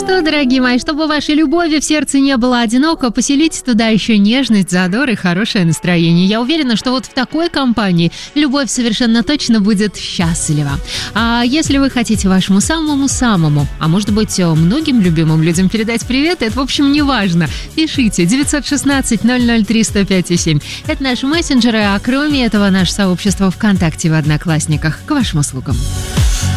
что, дорогие мои, чтобы вашей любови в сердце не было одиноко, поселите туда еще нежность, задор и хорошее настроение. Я уверена, что вот в такой компании любовь совершенно точно будет счастлива. А если вы хотите вашему самому-самому, а может быть многим любимым людям передать привет, это, в общем, не важно. Пишите 916-003-105-7. Это наши мессенджеры, а кроме этого наше сообщество ВКонтакте в Одноклассниках. К вашим услугам.